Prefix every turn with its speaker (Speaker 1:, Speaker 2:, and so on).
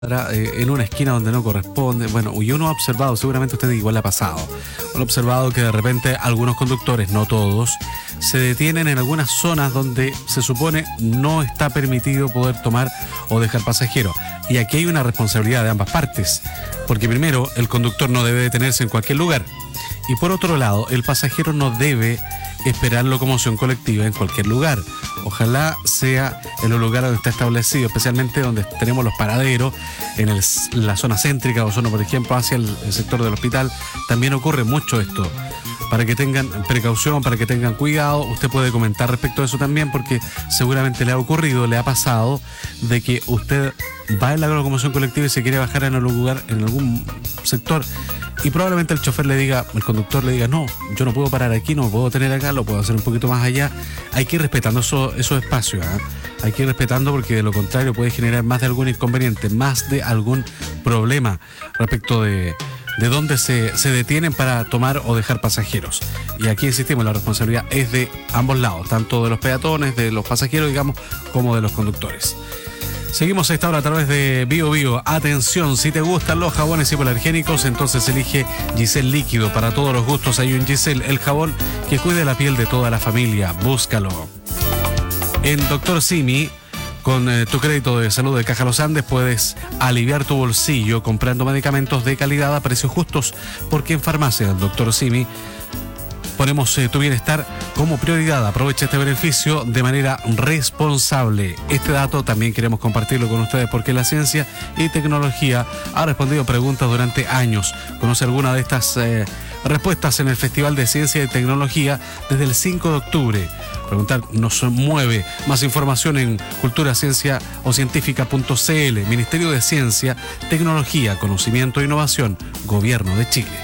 Speaker 1: en una esquina donde no corresponde. Bueno, y uno ha observado, seguramente usted igual le ha pasado, uno ha observado que de repente algunos conductores, no todos, se detienen en algunas zonas donde se supone no está permitido poder tomar o dejar pasajeros. Y aquí hay una responsabilidad de ambas partes, porque primero, el conductor no debe detenerse en cualquier lugar, y por otro lado, el pasajero no debe esperar locomoción colectiva en cualquier lugar. Ojalá sea en los lugares donde está establecido, especialmente donde tenemos los paraderos, en la zona céntrica o zona, por ejemplo, hacia el sector del hospital. También ocurre mucho esto. Para que tengan precaución, para que tengan cuidado. Usted puede comentar respecto a eso también, porque seguramente le ha ocurrido, le ha pasado, de que usted va en la locomoción colectiva y se quiere bajar en algún lugar, en algún sector, y probablemente el chofer le diga, el conductor le diga, no, yo no puedo parar aquí, no me puedo tener acá, lo puedo hacer un poquito más allá. Hay que ir respetando esos espacios, ¿eh? Hay que ir respetando, porque de lo contrario puede generar más de algún inconveniente, más de algún problema respecto de dónde se detienen para tomar o dejar pasajeros. Y aquí insistimos, la responsabilidad es de ambos lados, tanto de los peatones, de los pasajeros, digamos, como de los conductores. Seguimos a esta hora a través de Bio Bio. Atención, si te gustan los jabones hipoalergénicos, entonces elige Giselle Líquido. Para todos los gustos hay un Giselle, el jabón que cuide la piel de toda la familia. Búscalo. En Dr. Simi, con tu crédito de salud de Caja Los Andes, puedes aliviar tu bolsillo comprando medicamentos de calidad a precios justos, porque en Farmacia del Dr. Simi ponemos tu bienestar como prioridad. Aprovecha este beneficio de manera responsable. Este dato también queremos compartirlo con ustedes, porque la ciencia y tecnología ha respondido preguntas durante años. Conoce alguna de estas respuestas en el Festival de Ciencia y Tecnología desde el 5 de octubre. Preguntar nos mueve. Más información en culturaciencia o científica.cl. Ministerio de Ciencia, Tecnología, Conocimiento e Innovación, Gobierno de Chile.